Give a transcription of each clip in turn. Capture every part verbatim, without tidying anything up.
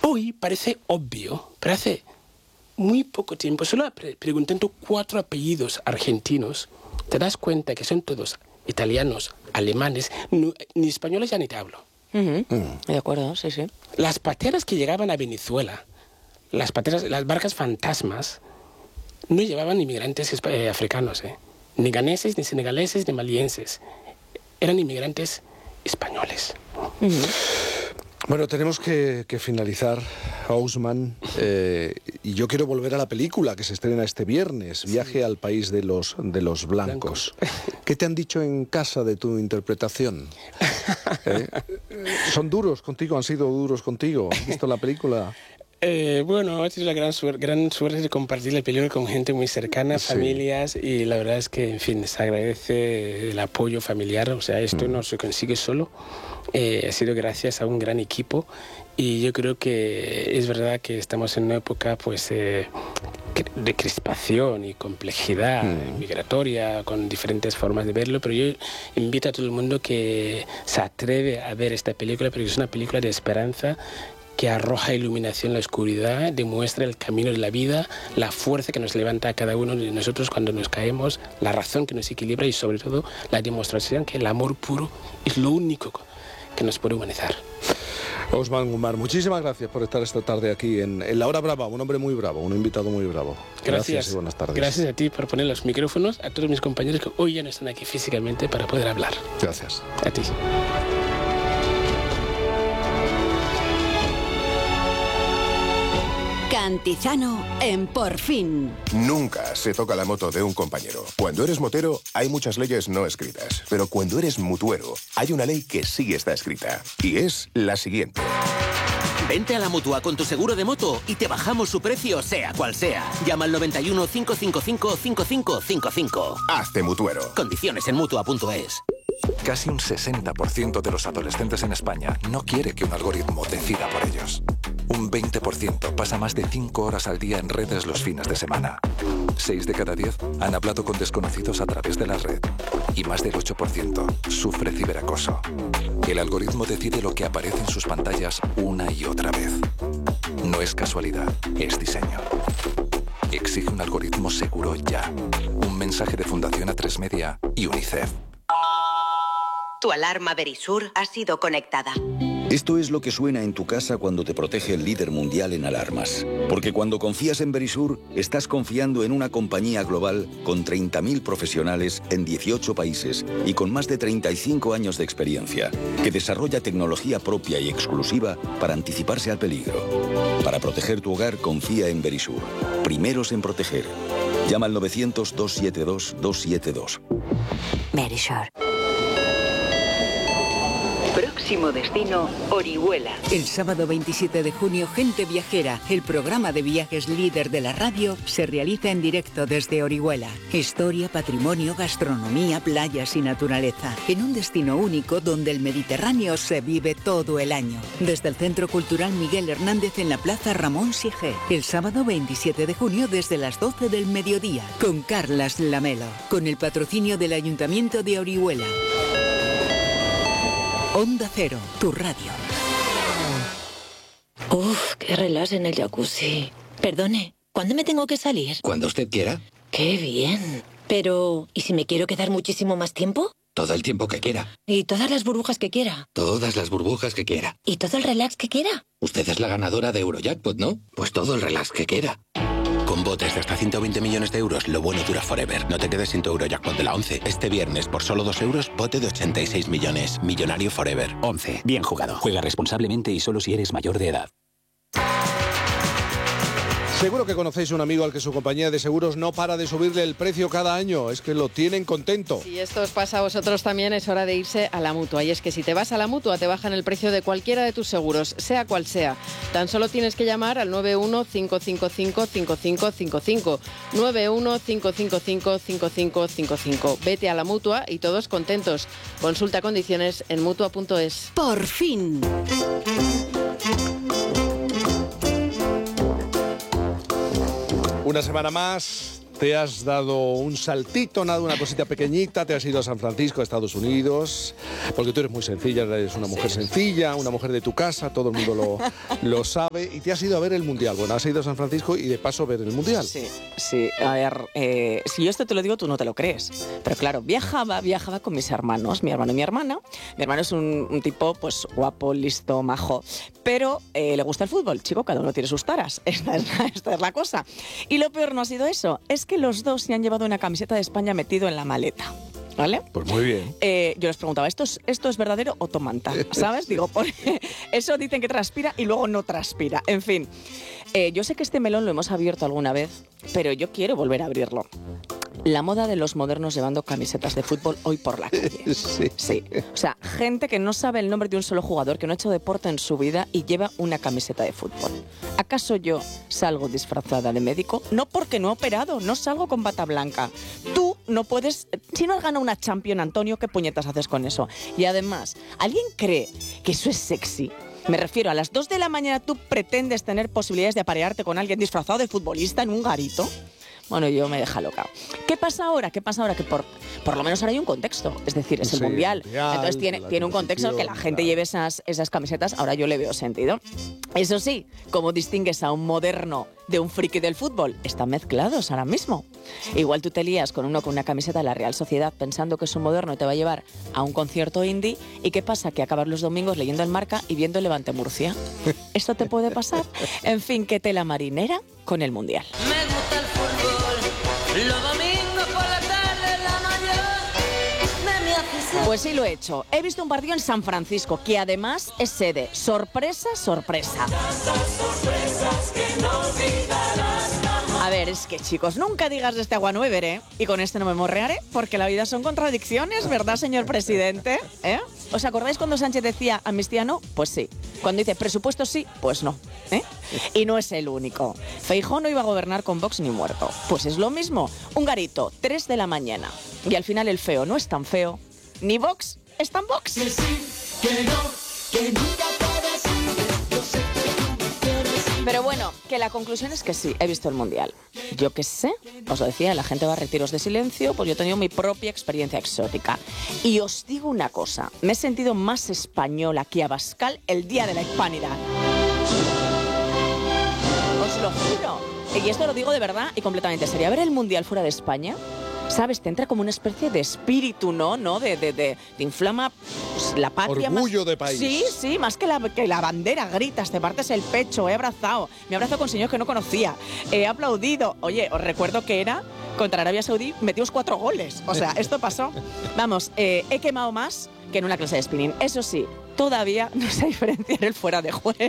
hoy parece obvio, pero hace muy poco tiempo, solo pre preguntando cuatro apellidos argentinos, te das cuenta que son todos italianos, alemanes, no, ni españoles ya ni te hablo. Uh-huh. mm. De acuerdo, sí, sí. Las pateras que llegaban a Venezuela, las pateras, las barcas fantasmas, no llevaban inmigrantes eh, africanos, eh. ni ganeses, ni senegaleses, ni malienses. Eran inmigrantes españoles. Uh-huh. Bueno, tenemos que, que finalizar, Ousmane, eh, y yo quiero volver a la película que se estrena este viernes, Viaje sí. al país de los, de los blancos. blancos. ¿Qué te han dicho en casa de tu interpretación? ¿Eh? ¿Son duros contigo? ¿Han sido duros contigo? ¿Has visto la película? Eh, bueno, he tenido la gran, suer gran suerte de compartir el película con gente muy cercana, sí. familias, y la verdad es que, en fin, se agradece el apoyo familiar. O sea, esto mm. no se consigue solo. Eh, ha sido gracias a un gran equipo, y yo creo que es verdad que estamos en una época pues eh, de crispación y complejidad mm. migratoria, con diferentes formas de verlo, pero yo invito a todo el mundo que se atreve a ver esta película, porque es una película de esperanza que arroja iluminación en la oscuridad, demuestra el camino de la vida, la fuerza que nos levanta a cada uno de nosotros cuando nos caemos, la razón que nos equilibra y sobre todo la demostración que el amor puro es lo único que nos puede humanizar. Ousmane Gumar, muchísimas gracias por estar esta tarde aquí en, en La Hora Brava, un hombre muy bravo, un invitado muy bravo. Gracias, gracias y buenas tardes. Gracias a ti por poner los micrófonos, a todos mis compañeros que hoy ya no están aquí físicamente para poder hablar. Gracias. A ti. Cantizano en Por Fin. Nunca se toca la moto de un compañero. Cuando eres motero, hay muchas leyes no escritas. Pero cuando eres mutuero, hay una ley que sí está escrita. Y es la siguiente. Vente a la Mutua con tu seguro de moto y te bajamos su precio, sea cual sea. Llama al noventa y uno, cinco cinco cinco, cinco cinco cinco cinco. Hazte mutuero. Condiciones en mutua punto es. Casi un sesenta por ciento de los adolescentes en España no quiere que un algoritmo decida por ellos. Un veinte por ciento pasa más de cinco horas al día en redes los fines de semana. seis de cada diez han hablado con desconocidos a través de la red. Y más del ocho por ciento sufre ciberacoso. El algoritmo decide lo que aparece en sus pantallas una y otra vez. No es casualidad, es diseño. Exige un algoritmo seguro ya. Un mensaje de Fundación A tres Media y UNICEF. Tu alarma Verisur ha sido conectada. Esto es lo que suena en tu casa cuando te protege el líder mundial en alarmas. Porque cuando confías en Verisur, estás confiando en una compañía global con treinta mil profesionales en dieciocho países y con más de treinta y cinco años de experiencia, que desarrolla tecnología propia y exclusiva para anticiparse al peligro. Para proteger tu hogar, confía en Verisur. Primeros en proteger. Llama al novecientos, dos siete dos, dos siete dos. Verisur. Próximo destino, Orihuela. El sábado veintisiete de junio, Gente Viajera, el programa de viajes líder de la radio, se realiza en directo desde Orihuela. Historia, patrimonio, gastronomía, playas y naturaleza. En un destino único donde el Mediterráneo se vive todo el año. Desde el Centro Cultural Miguel Hernández en la Plaza Ramón Siegé. El sábado veintisiete de junio desde las doce del mediodía. Con Carlas Lamelo. Con el patrocinio del Ayuntamiento de Orihuela. Onda Cero, tu radio. Uf, qué relax en el jacuzzi. Perdone, ¿cuándo me tengo que salir? Cuando usted quiera. Qué bien. Pero, ¿y si me quiero quedar muchísimo más tiempo? Todo el tiempo que quiera. ¿Y todas las burbujas que quiera? Todas las burbujas que quiera. ¿Y todo el relax que quiera? Usted es la ganadora de Eurojackpot, ¿no? Pues todo el relax que quiera. Con botes de hasta ciento veinte millones de euros, lo bueno dura forever. No te quedes sin tu Eurojackpot de la once. Este viernes, por solo dos euros, bote de ochenta y seis millones. Millonario forever. once. Bien jugado. Juega responsablemente y solo si eres mayor de edad. Seguro que conocéis un amigo al que su compañía de seguros no para de subirle el precio cada año. Es que lo tienen contento. Si esto os pasa a vosotros también, es hora de irse a la Mutua. Y es que si te vas a la Mutua, te bajan el precio de cualquiera de tus seguros, sea cual sea. Tan solo tienes que llamar al nueve uno cinco cinco cinco, cinco cinco cinco cinco. nueve uno cinco cinco cinco, cinco cinco cinco cinco. Vete a la Mutua y todos contentos. Consulta condiciones en mutua punto es. Por fin. Una semana más te has dado un saltito, nada, una cosita pequeñita, te has ido a San Francisco, a Estados Unidos, porque tú eres muy sencilla, eres una mujer sencilla, una mujer de tu casa, todo el mundo lo, lo sabe, y te has ido a ver el Mundial. Bueno, has ido a San Francisco y de paso ver el Mundial. Sí, sí, a ver, eh, si yo esto te lo digo, tú no te lo crees. Pero claro, viajaba, viajaba con mis hermanos, mi hermano y mi hermana. Mi hermano es un, un tipo, pues, guapo, listo, majo, pero eh, le gusta el fútbol, chico, cada uno tiene sus taras. Esta es, la, esta es la cosa. Y lo peor no ha sido eso, es que los dos se han llevado una camiseta de España metido en la maleta. ¿Vale? Pues muy bien. Eh, yo les preguntaba, ¿esto es, ¿esto es verdadero o tomanta? ¿Sabes? Digo, porque eso dicen que transpira y luego no transpira. En fin, eh, yo sé que este melón lo hemos abierto alguna vez, pero yo quiero volver a abrirlo. La moda de los modernos llevando camisetas de fútbol hoy por la calle. Sí. Sí. O sea, gente que no sabe el nombre de un solo jugador, que no ha hecho deporte en su vida y lleva una camiseta de fútbol. ¿Acaso yo salgo disfrazada de médico? No, porque no he operado, no salgo con bata blanca. Tú no puedes... Si no has ganado una Champions, Antonio, ¿qué puñetas haces con eso? Y además, ¿alguien cree que eso es sexy? Me refiero, a las dos de la mañana tú pretendes tener posibilidades de aparearte con alguien disfrazado de futbolista en un garito. Bueno, yo me deja loca. ¿Qué pasa ahora? ¿Qué pasa ahora? Que por, por lo menos ahora hay un contexto. Es decir, es el sí, mundial. mundial. Entonces tiene, tiene un contexto que la gente lleve esas, esas camisetas. Ahora yo le veo sentido. Eso sí, ¿cómo distingues a un moderno de un friki del fútbol? Están mezclados ahora mismo. Igual tú te lías con uno con una camiseta de la Real Sociedad pensando que es un moderno y te va a llevar a un concierto indie. ¿Y qué pasa? Que acabas los domingos leyendo el Marca y viendo el Levante Murcia. ¿Esto te puede pasar? En fin, qué tela marinera con el mundial. Me gusta el fútbol, los domingos por la tarde, la mayor de mi afición. Pues sí lo he hecho. He visto un partido en San Francisco, que además es sede. Sorpresa, sorpresa. A ver, es que chicos, nunca digas de este agua no beberé, y con este no me morrearé, porque la vida son contradicciones, ¿verdad, señor presidente? ¿Eh? ¿Os acordáis cuando Sánchez decía amnistía no? Pues sí. Cuando dice presupuesto sí, pues no. ¿Eh? Y no es el único. Feijóo no iba a gobernar con Vox ni muerto. Pues es lo mismo. Un garito, tres de la mañana. Y al final el feo no es tan feo, ni Vox es tan Vox. Que sí, que no, que nunca puedes ir. Yo sé que tú me quieres. Pero bueno, que la conclusión es que sí, he visto el Mundial. Yo qué sé, os lo decía, la gente va a retiros de silencio, pues yo he tenido mi propia experiencia exótica. Y os digo una cosa, me he sentido más española que Abascal el día de la Hispanidad. Os lo juro. Y esto lo digo de verdad y completamente serio. Ver el Mundial fuera de España, ¿sabes? Te entra como una especie de espíritu, ¿no? ¿No? De, de, de, te inflama pues, la patria. Orgullo más... de país. Sí, sí, más que la, que la bandera, gritas, te partes el pecho, he abrazado, me abrazo con señores que no conocía, he aplaudido. Oye, os recuerdo que era contra Arabia Saudí, metimos cuatro goles. O sea, esto pasó. Vamos, eh, he quemado más que en una clase de spinning. Eso sí, todavía no sé diferenciar el fuera de juego.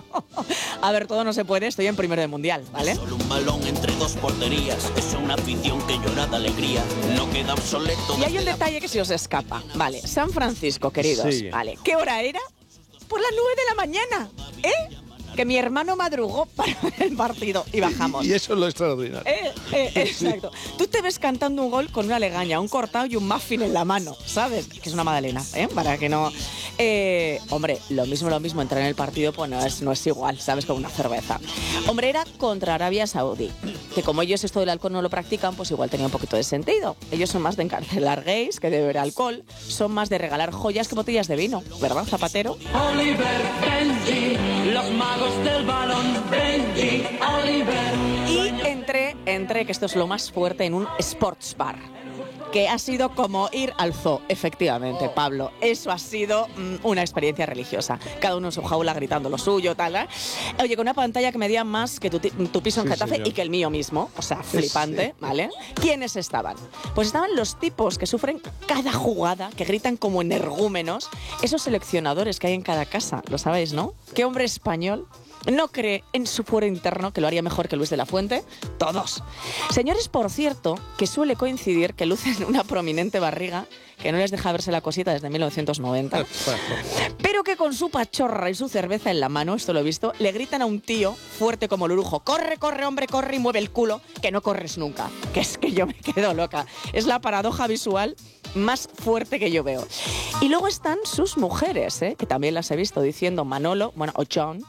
A ver, todo no se puede, estoy en primero de mundial, ¿vale? Solo un balón entre dos porterías, es una afición que llora de alegría, no queda obsoleto. Y hay un detalle que se os escapa, vale, San Francisco, queridos, sí. Vale, ¿qué hora era? Por las nueve de la mañana, ¿eh? Que mi hermano madrugó para ver el partido y bajamos. Y eso es lo extraordinario. Eh, eh, exacto. Tú te ves cantando un gol con una legaña, un cortado y un muffin en la mano, ¿sabes? Que es una magdalena, ¿eh? Para que no... Eh, hombre, lo mismo, lo mismo, entrar en el partido pues no es, no es igual, ¿sabes? Con una cerveza. Hombre, era contra Arabia Saudí, que como ellos esto del alcohol no lo practican, pues igual tenía un poquito de sentido. Ellos son más de encarcelar gays que de beber alcohol, son más de regalar joyas que botellas de vino, ¿verdad, Zapatero? Oliver, Benji, los magos del balón, Benji, Oliver. Y entré, entré, que esto es lo más fuerte, en un sports bar, que ha sido como ir al zoo, efectivamente, Pablo. Eso ha sido mmm, una experiencia religiosa. Cada uno en su jaula gritando lo suyo, tal, ¿eh? Oye, con una pantalla que medía más que tu, tu piso en Sí, Getafe señor. y que el mío mismo. O sea, flipante, Sí. ¿vale? ¿Quiénes estaban? Pues estaban los tipos que sufren cada jugada, que gritan como energúmenos. Esos seleccionadores que hay en cada casa, lo sabéis, ¿no? ¿Qué hombre español no cree en su fuero interno que lo haría mejor que Luis de la Fuente? Todos. Señores, por cierto, que suele coincidir que lucen una prominente barriga que no les deja verse la cosita desde mil novecientos noventa, pero que con su pachorra y su cerveza en la mano, esto lo he visto, le gritan a un tío fuerte como el orujo: corre, corre, hombre, corre, y mueve el culo, que no corres nunca. Que es que yo me quedo loca. Es la paradoja visual más fuerte que yo veo. Y luego están sus mujeres, ¿eh? Que también las he visto diciendo Manolo, bueno, o John,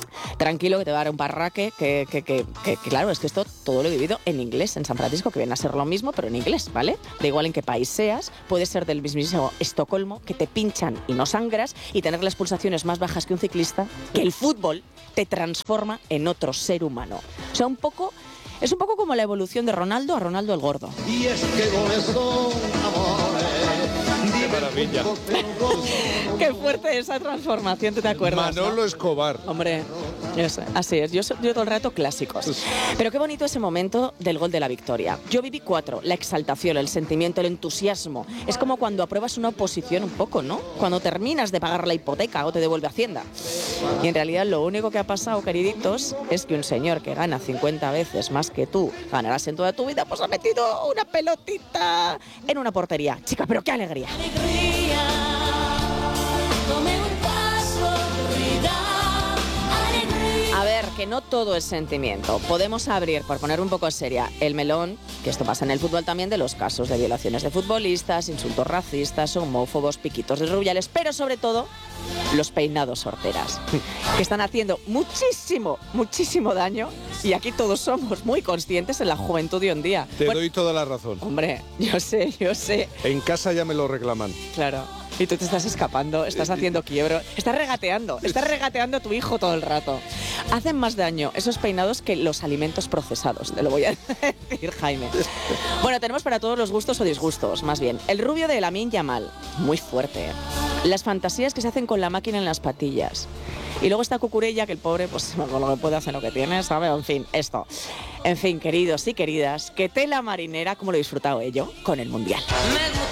Tranquilo, que te va a dar un parraque, que, que, que, que, que claro, es que esto todo lo he vivido en inglés en San Francisco, que viene a ser lo mismo, pero en inglés, ¿vale? Da igual en qué país seas, puede ser del mismísimo Estocolmo, que te pinchan y no sangras, y tener las pulsaciones más bajas que un ciclista, que el fútbol te transforma en otro ser humano. O sea, un poco, es un poco como la evolución de Ronaldo a Ronaldo el Gordo. Y es que goles son amores. ¡Qué maravilla! Qué fuerte esa transformación, ¿tú te acuerdas? Manolo ¿no? Escobar. Hombre, yo sé, así es, yo, yo todo el rato clásicos. Pero qué bonito ese momento del gol de la victoria. Yo viví cuatro, la exaltación, el sentimiento, el entusiasmo. Es como cuando apruebas una oposición un poco, ¿no? Cuando terminas de pagar la hipoteca o te devuelve Hacienda. Y en realidad lo único que ha pasado, queriditos, es que un señor que gana cincuenta veces más que tú ganarás en toda tu vida, pues ha metido una pelotita en una portería. Chica, pero qué alegría. A ver, que no todo es sentimiento. Podemos abrir, por poner un poco seria, el melón, que esto pasa en el fútbol también, de los casos de violaciones de futbolistas, insultos racistas, homófobos, piquitos de rubiales, pero sobre todo los peinados horteras, que están haciendo muchísimo, muchísimo daño, y aquí todos somos muy conscientes en la juventud de hoy en día. Te Bueno, doy toda la razón. hombre, yo sé, yo sé. En casa ya me lo reclaman. Claro. Y tú te estás escapando, estás haciendo quiebro, estás regateando, estás regateando a tu hijo todo el rato. Hacen más daño esos peinados que los alimentos procesados, te lo voy a decir, Jaime. Bueno, tenemos para todos los gustos o disgustos, más bien. El rubio de Lamine Yamal, muy fuerte. Las fantasías que se hacen con la máquina en las patillas. Y luego está Cucurella, que el pobre, pues con lo que puede hacer lo que tiene, ¿sabes? En fin, esto. En fin, queridos y queridas, que tela marinera, como lo he disfrutado ello con el Mundial. Me gusta